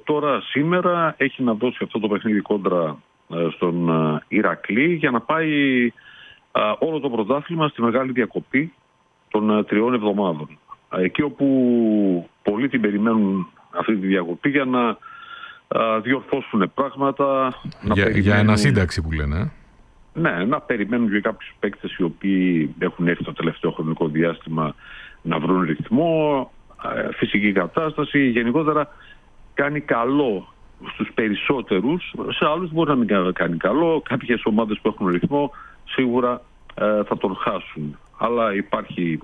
τώρα σήμερα έχει να δώσει αυτό το παιχνίδι κόντρα στον Ηρακλή για να πάει όλο το πρωτάθλημα στη μεγάλη διακοπή των 3 εβδομάδων. Εκεί όπου πολλοί την αυτή τη διακοπή για να διορθώσουν πράγματα. Για ανασύνταξη που λένε. Ναι, να περιμένουν και κάποιους παίκτες οι οποίοι έχουν έρθει το τελευταίο χρονικό διάστημα να βρουν ρυθμό, φυσική κατάσταση. Γενικότερα κάνει καλό στους περισσότερους, σε άλλους μπορεί να μην κάνει καλό. Κάποιες ομάδες που έχουν ρυθμό σίγουρα θα τον χάσουν. Αλλά υπάρχει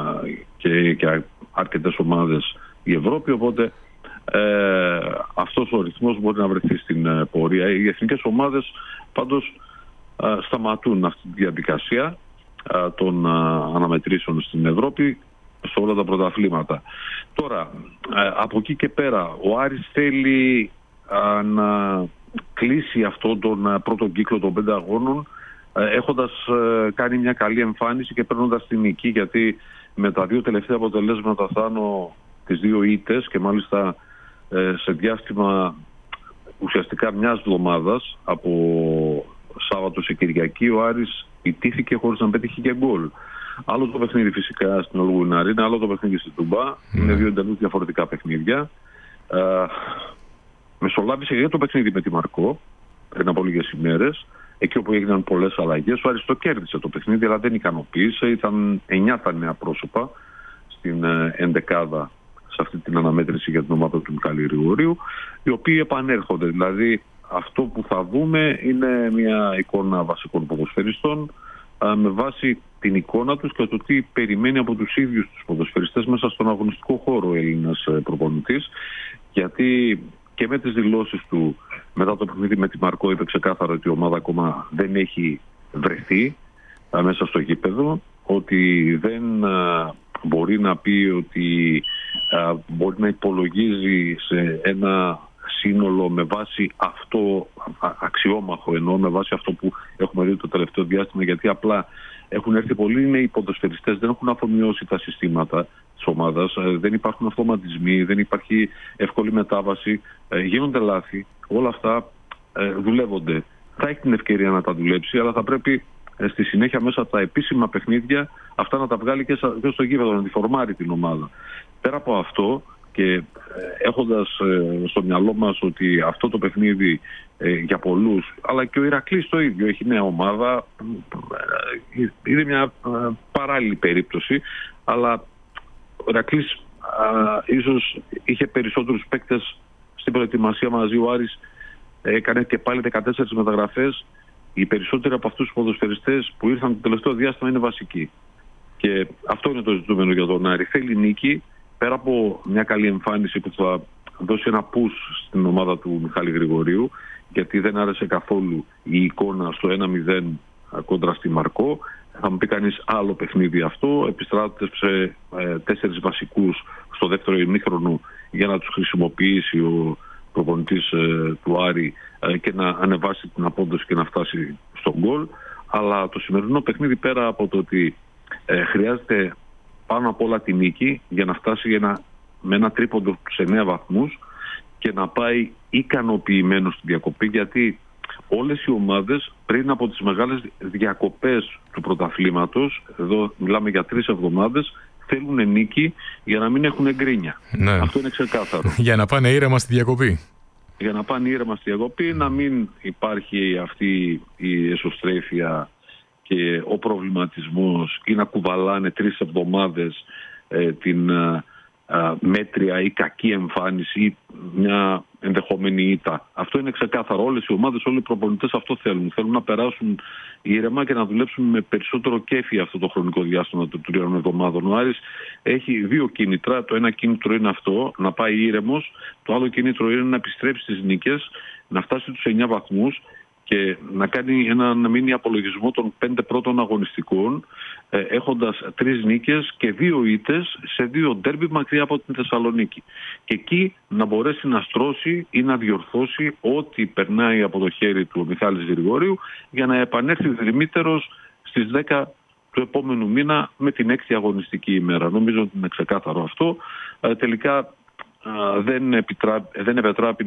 και αρκετές ομάδες η Ευρώπη, οπότε αυτός ο ρυθμός μπορεί να βρεθεί στην πορεία. Οι εθνικές ομάδες πάντως σταματούν αυτή τη διαδικασία των αναμετρήσεων στην Ευρώπη σε όλα τα πρωταθλήματα. Τώρα, από εκεί και πέρα, ο Άρης θέλει να κλείσει αυτόν τον πρώτο κύκλο των 5 αγώνων έχοντας κάνει μια καλή εμφάνιση και παίρνοντας την νική, γιατί με τα 2 τελευταία αποτελέσματα θάνω τις 2 ήττες και μάλιστα σε διάστημα ουσιαστικά μιας εβδομάδας, από Σάββατο σε Κυριακή, ο Άρης ιτήθηκε χωρίς να πέτυχε και γκολ. Άλλο το παιχνίδι φυσικά στην Ολγούνη Αρίνα, άλλο το παιχνίδι στην Τουμπά. Είναι 2 εντελώς διαφορετικά παιχνίδια. Μεσολάβησε για το παιχνίδι με τη Μαρκό πριν από λίγες ημέρες, εκεί όπου έγιναν πολλές αλλαγές. Ο Άρης το κέρδισε το παιχνίδι, αλλά δεν ικανοποίησε. Ήταν 9 τα νέα πρόσωπα στην ενδεκάδα σε αυτή την αναμέτρηση για την ομάδα του Μιχάλη Γρηγορίου, οι οποίοι επανέρχονται. Δηλαδή, αυτό που θα δούμε είναι μια εικόνα βασικών ποδοσφαιριστών με βάση την εικόνα τους και το τι περιμένει από τους ίδιους τους ποδοσφαιριστές μέσα στον αγωνιστικό χώρο ο Έλληνας προπονητής. Γιατί και με τις δηλώσεις του μετά το παιχνίδι με τη Μαρκό είπε ξεκάθαρα ότι η ομάδα ακόμα δεν έχει βρεθεί μέσα στο γήπεδο, ότι δεν μπορεί να πει ότι μπορεί να υπολογίζει σε ένα σύνολο με βάση αυτό αξιόμαχο, εννοώ με βάση αυτό που έχουμε δει το τελευταίο διάστημα, γιατί απλά έχουν έρθει πολλοί νέοι ποδοσφαιριστές, δεν έχουν αφομοιώσει τα συστήματα της ομάδας, δεν υπάρχουν αυτοματισμοί, δεν υπάρχει εύκολη μετάβαση, γίνονται λάθη, όλα αυτά δουλεύονται. Θα έχει την ευκαιρία να τα δουλέψει, αλλά θα πρέπει στη συνέχεια μέσα από τα επίσημα παιχνίδια αυτά να τα βγάλει και στο γήπεδο, να τη φορμάρει την ομάδα. Πέρα από αυτό, και έχοντας στο μυαλό μας ότι αυτό το παιχνίδι για πολλούς, αλλά και ο Ηρακλής το ίδιο, έχει νέα ομάδα, είναι μια παράλληλη περίπτωση, αλλά ο Ηρακλής ίσως είχε περισσότερους παίκτες στην προετοιμασία μαζί. Ο Άρης έκανε και πάλι 14 μεταγραφές. Οι περισσότεροι από αυτούς τους ποδοσφαιριστές που ήρθαν το τελευταίο διάστημα είναι βασικοί. Και αυτό είναι το ζητούμενο για τον Άρη. Θέλει νίκη. Πέρα από μια καλή εμφάνιση που θα δώσει ένα push στην ομάδα του Μιχάλη Γρηγορίου, γιατί δεν άρεσε καθόλου η εικόνα στο 1-0 κόντρα στη Μαρκό. Θα μου πει κανείς άλλο παιχνίδι αυτό. Επιστράτευσε 4 βασικούς στο δεύτερο ημίχρονο για να τους χρησιμοποιήσει ο προπονητής του Άρη και να ανεβάσει την απόδοση και να φτάσει στον γκολ. Αλλά το σημερινό παιχνίδι, πέρα από το ότι χρειάζεται πάνω απ' όλα τη νίκη για να φτάσει με ένα τρίποντο σε 9 βαθμούς και να πάει ικανοποιημένο στην διακοπή, γιατί όλες οι ομάδες πριν από τις μεγάλες διακοπές του πρωταθλήματος, εδώ μιλάμε για 3 εβδομάδες, θέλουν νίκη για να μην έχουν γκρίνια. Ναι. Αυτό είναι ξεκάθαρο. Για να πάνε ήρεμα στη διακοπή. Για να πάνε ήρεμα στη διακοπή, να μην υπάρχει αυτή η εσωστρέφεια και ο προβληματισμός ή να κουβαλάνε 3 εβδομάδες την μέτρια ή κακή εμφάνιση ή μια ενδεχόμενη ήττα. Αυτό είναι ξεκάθαρο. Όλες οι ομάδες, όλοι οι προπονητές αυτό θέλουν. Θέλουν να περάσουν ήρεμα και να δουλέψουν με περισσότερο κέφι αυτό το χρονικό διάστημα των 3 εβδομάδων. Ο Άρης έχει 2 κίνητρα. Το ένα κίνητρο είναι αυτό, να πάει ήρεμος. Το άλλο κίνητρο είναι να επιστρέψει στις νίκες, να φτάσει τους 9 βαθμούς και να κάνει ένα μίνι απολογισμό των 5 πρώτων αγωνιστικών, έχοντας 3 νίκες και 2 ήττες σε 2 ντέρμπι μακριά από την Θεσσαλονίκη. Και εκεί να μπορέσει να στρώσει ή να διορθώσει ό,τι περνάει από το χέρι του ο Μιχάλης Γρηγορίου για να επανέλθει δρυμύτερος στις 10 του επόμενου μήνα με την 6η αγωνιστική ημέρα. Νομίζω ότι είναι ξεκάθαρο αυτό. Τελικά δεν επιτράπει